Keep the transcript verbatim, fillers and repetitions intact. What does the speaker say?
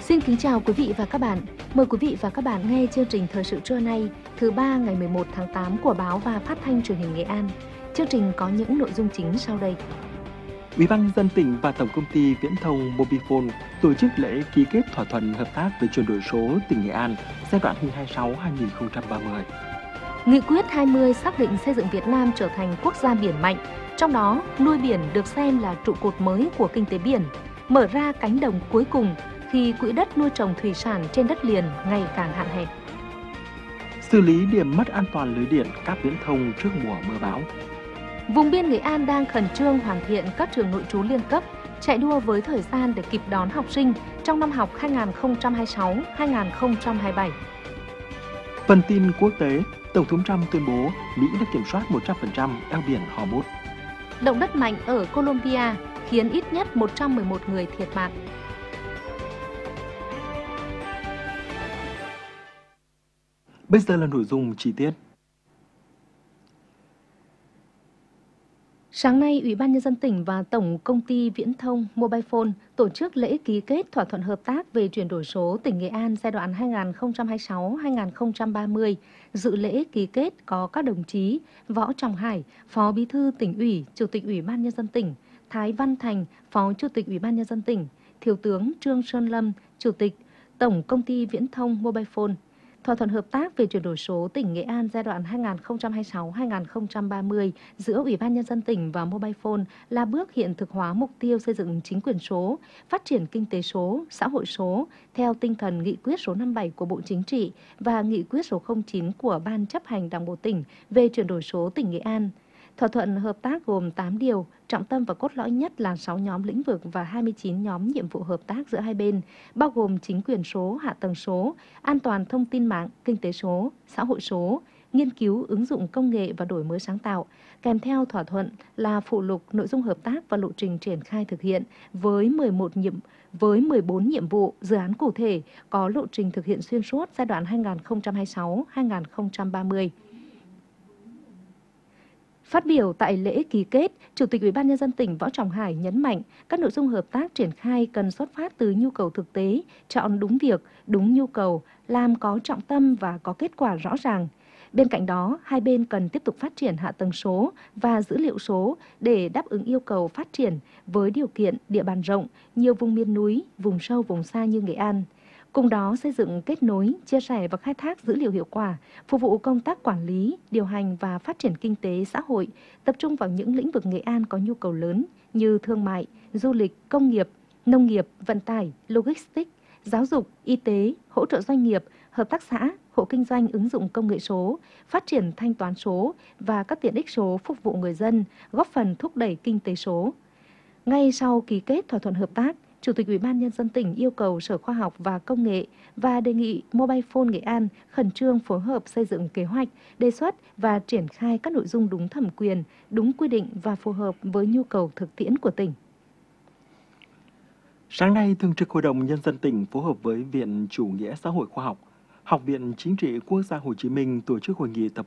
Xin kính chào quý vị và các bạn. Mời quý vị và các bạn nghe chương trình Thời sự trưa nay, thứ ba ngày mười một tháng tám của Báo và Phát thanh Truyền hình Nghệ An. Chương trình có những nội dung chính sau đây. Ủy ban nhân dân tỉnh và Tổng công ty Viễn thông Mobifone tổ chức lễ ký kết thỏa thuận hợp tác về chuyển đổi số tỉnh Nghệ An giai đoạn hai nghìn không trăm hai mươi sáu đến hai nghìn không trăm ba mươi. Nghị quyết hai mươi xác định xây dựng Việt Nam trở thành quốc gia biển mạnh, trong đó nuôi biển được xem là trụ cột mới của kinh tế biển, mở ra cánh đồng cuối cùng khi quỹ đất nuôi trồng thủy sản trên đất liền ngày càng hạn hẹp. Xử lý điểm mất an toàn lưới điện cáp viễn thông trước mùa mưa bão. Vùng biên Nghệ An đang khẩn trương hoàn thiện các trường nội trú liên cấp, chạy đua với thời gian để kịp đón học sinh trong năm học hai nghìn không trăm hai mươi sáu đến hai nghìn không trăm hai mươi bảy. Phần tin quốc tế, Tổng thống Trump tuyên bố Mỹ đã kiểm soát một trăm phần trăm eo biển Hormuz. Động đất mạnh ở Colombia khiến ít nhất một trăm mười một người thiệt mạng. Bây giờ là nội dung chi tiết. Sáng nay, Ủy ban nhân dân tỉnh và Tổng công ty Viễn thông Mobifone tổ chức lễ ký kết thỏa thuận hợp tác về chuyển đổi số tỉnh Nghệ An giai đoạn hai nghìn không trăm hai mươi sáu đến hai nghìn không trăm ba mươi. Dự lễ ký kết có các đồng chí Võ Trọng Hải, Phó Bí thư Tỉnh ủy, Chủ tịch Ủy ban nhân dân tỉnh, Thái Văn Thành, Phó Chủ tịch Ủy ban nhân dân tỉnh, Thiếu tướng Trương Sơn Lâm, Chủ tịch Tổng công ty Viễn thông Mobifone. Thỏa thuận hợp tác về chuyển đổi số tỉnh Nghệ An giai đoạn hai nghìn không trăm hai mươi sáu đến hai nghìn không trăm ba mươi giữa Ủy ban nhân dân tỉnh và Mobifone là bước hiện thực hóa mục tiêu xây dựng chính quyền số, phát triển kinh tế số, xã hội số theo tinh thần nghị quyết số năm mươi bảy của Bộ Chính trị và nghị quyết số không chín của Ban chấp hành Đảng bộ tỉnh về chuyển đổi số tỉnh Nghệ An. Thỏa thuận hợp tác gồm tám điều, trọng tâm và cốt lõi nhất là sáu nhóm lĩnh vực và hai mươi chín nhóm nhiệm vụ hợp tác giữa hai bên, bao gồm chính quyền số, hạ tầng số, an toàn thông tin mạng, kinh tế số, xã hội số, nghiên cứu ứng dụng công nghệ và đổi mới sáng tạo. Kèm theo thỏa thuận là phụ lục nội dung hợp tác và lộ trình triển khai thực hiện với mười một nhiệm với mười bốn nhiệm vụ, dự án cụ thể có lộ trình thực hiện xuyên suốt giai đoạn hai nghìn không trăm hai mươi sáu đến hai nghìn không trăm ba mươi. Phát biểu tại lễ ký kết, Chủ tịch Ủy ban nhân dân tỉnh Võ Trọng Hải nhấn mạnh các nội dung hợp tác triển khai cần xuất phát từ nhu cầu thực tế, chọn đúng việc, đúng nhu cầu, làm có trọng tâm và có kết quả rõ ràng. Bên cạnh đó, hai bên cần tiếp tục phát triển hạ tầng số và dữ liệu số để đáp ứng yêu cầu phát triển với điều kiện địa bàn rộng, nhiều vùng miền núi, vùng sâu, vùng xa như Nghệ An. Cùng đó xây dựng kết nối, chia sẻ và khai thác dữ liệu hiệu quả, phục vụ công tác quản lý, điều hành và phát triển kinh tế xã hội, tập trung vào những lĩnh vực Nghệ An có nhu cầu lớn như thương mại, du lịch, công nghiệp, nông nghiệp, vận tải, logistics, giáo dục, y tế, hỗ trợ doanh nghiệp, hợp tác xã, hộ kinh doanh ứng dụng công nghệ số, phát triển thanh toán số và các tiện ích số phục vụ người dân, góp phần thúc đẩy kinh tế số. Ngay sau ký kết thỏa thuận hợp tác, Chủ tịch Ủy ban nhân dân tỉnh yêu cầu Sở Khoa học và Công nghệ và đề nghị Mobifone Nghệ An khẩn trương phối hợp xây dựng kế hoạch, đề xuất và triển khai các nội dung đúng thẩm quyền, đúng quy định và phù hợp với nhu cầu thực tiễn của tỉnh. Sáng nay, Thường trực Hội đồng Nhân dân tỉnh phối hợp với Viện Chủ nghĩa Xã hội Khoa học, Học viện Chính trị Quốc gia Hồ Chí Minh tổ chức hội nghị tập